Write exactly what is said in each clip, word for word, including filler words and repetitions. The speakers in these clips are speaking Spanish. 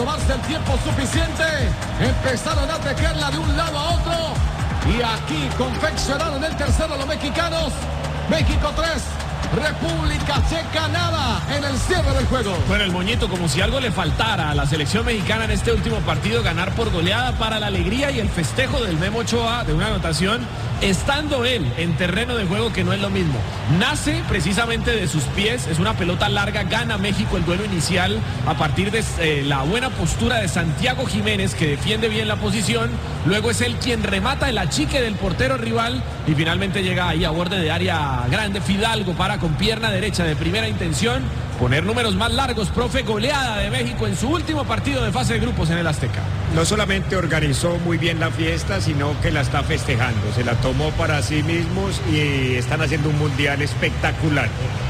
tomarse el tiempo suficiente. Empezaron a tejerla de un lado a otro. Y aquí confeccionaron el tercero los mexicanos. México tres, República Checa nada en el cierre del juego. Bueno, el moñito, como si algo le faltara a la selección mexicana en este último partido, ganar por goleada para la alegría y el festejo del Memo Ochoa de una anotación, estando él en terreno de juego, que no es lo mismo. Nace precisamente de sus pies, es una pelota larga, gana México el duelo inicial a partir de eh, la buena postura de Santiago Jiménez, que defiende bien la posición. Luego es él quien remata el achique del portero rival y finalmente llega ahí a borde de área grande Fidalgo para, con pierna derecha de primera intención, poner números más largos. Profe, goleada de México en su último partido de fase de grupos en el Azteca. No solamente organizó muy bien la fiesta, sino que la está festejando. Se la tomó para sí mismos y están haciendo un mundial espectacular.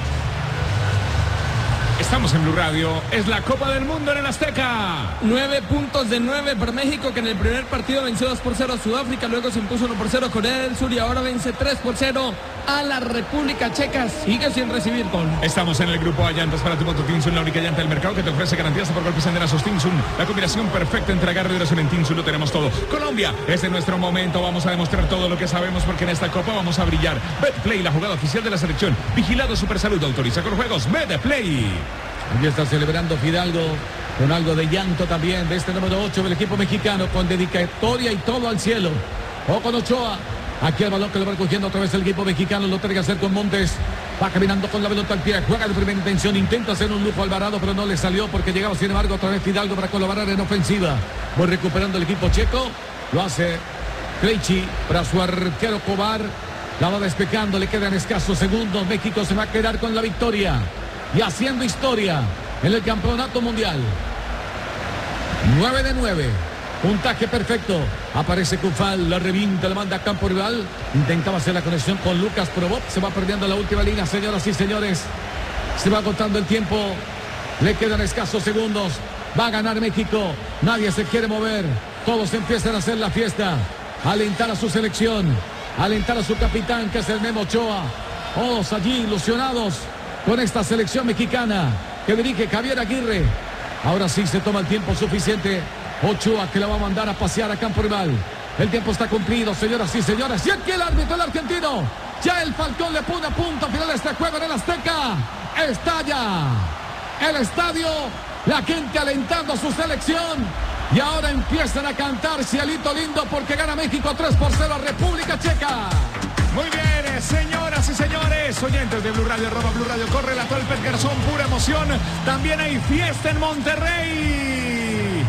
Estamos en Blue Radio, es la Copa del Mundo en el Azteca. Nueve puntos de nueve para México, que en el primer partido venció dos por cero a Sudáfrica, luego se impuso uno por cero a Corea del Sur y ahora vence tres por cero a la República Checa. Sigue sin recibir gol. Estamos en el grupo A, llantas para tu moto Tinsun, la única llanta del mercado que te ofrece garantías por golpes enterazos Tinsun. La combinación perfecta entre agarre y duración en Tinsun, lo tenemos todo. Colombia, este es nuestro momento, vamos a demostrar todo lo que sabemos porque en esta Copa vamos a brillar. Betplay, la jugada oficial de la selección. Vigilado Supersalud, autoriza con juegos. Betplay. Aquí está celebrando Fidalgo con algo de llanto también de este número ocho del equipo mexicano, con dedicatoria y todo al cielo. O con Ochoa. Aquí el balón que lo va recogiendo otra vez el equipo mexicano. Lo tiene que hacer con Montes. Va caminando con la pelota al pie. Juega de primera intención. Intenta hacer un lujo Alvarado, pero no le salió porque llegaba sin embargo otra vez Fidalgo para colaborar en ofensiva. Voy recuperando el equipo checo. Lo hace Krejci para su arquero Kovar. La va despejando. Le quedan escasos segundos. México se va a quedar con la victoria y haciendo historia en el campeonato mundial. nueve de nueve. Puntaje perfecto. Aparece Cufal, la revienta, la manda a campo rival. Intentaba hacer la conexión con Lucas Probot. Se va perdiendo la última línea, señoras y señores. Se va agotando el tiempo. Le quedan escasos segundos. Va a ganar México. Nadie se quiere mover. Todos empiezan a hacer la fiesta. Alentar a su selección. Alentar a su capitán, que es el Memo Ochoa. Todos allí ilusionados con esta selección mexicana que dirige Javier Aguirre. Ahora sí se toma el tiempo suficiente. Ochoa, que la va a mandar a pasear a campo rival. El tiempo está cumplido, señoras y señores. Y aquí el árbitro, el argentino. Ya el Falcón le pone a punto final de este juego en el Azteca. Estalla el estadio. La gente alentando a su selección. Y ahora empiezan a cantar Cielito Lindo porque gana México tres por cero a República Checa. Muy bien, señoras y señores, oyentes de Blue Radio, arroba Blue Radio, corre la Tolpet Garzón, pura emoción. También hay fiesta en Monterrey.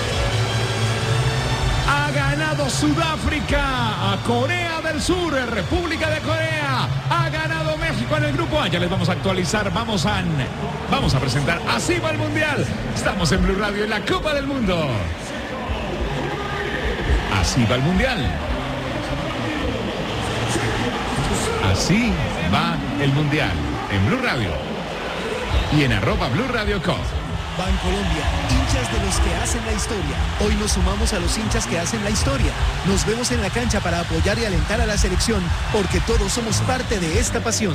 Ha ganado Sudáfrica a Corea del Sur, República de Corea. Ha ganado México en el grupo A. Ya les vamos a actualizar, vamos a, vamos a presentar. Así va el Mundial. Estamos en Blue Radio en la Copa del Mundo. Así va el Mundial. Así va el Mundial en Blue Radio y en arroba Blue Radio Co. Bancolombia, hinchas de los que hacen la historia. Hoy nos sumamos a los hinchas que hacen la historia. Nos vemos en la cancha para apoyar y alentar a la selección, porque todos somos parte de esta pasión.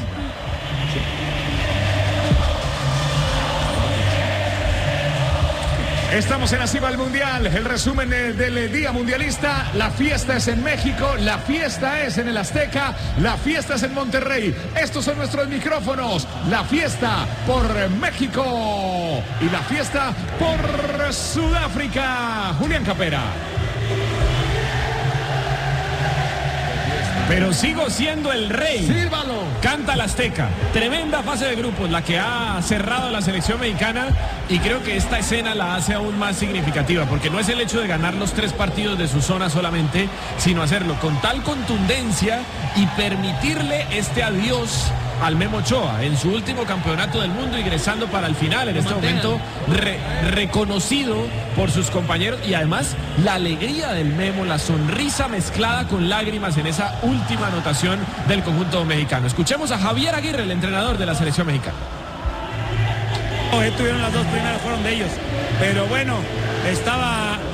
Estamos en Así va el Mundial, el resumen del Día Mundialista. La fiesta es en México, la fiesta es en el Azteca, la fiesta es en Monterrey. Estos son nuestros micrófonos. La fiesta por México y la fiesta por Sudáfrica. Julián Capera. Pero sigo siendo el rey. Sírvalo. Canta la Azteca. Tremenda fase de grupos la que ha cerrado la selección mexicana, y creo que esta escena la hace aún más significativa, porque no es el hecho de ganar los tres partidos de su zona solamente, sino hacerlo con tal contundencia y permitirle este adiós al Memo Ochoa en su último campeonato del mundo, ingresando para el final en este momento, re, reconocido por sus compañeros, y además la alegría del Memo, la sonrisa mezclada con lágrimas en esa última anotación del conjunto mexicano. Escuchemos a Javier Aguirre, el entrenador de la selección mexicana. Estuvieron las dos primeras, fueron de ellos, pero bueno, estaba